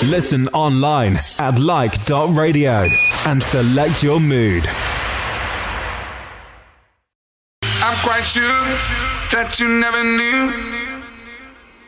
Listen online at like.radio and select your mood. I'm quite sure that you never knew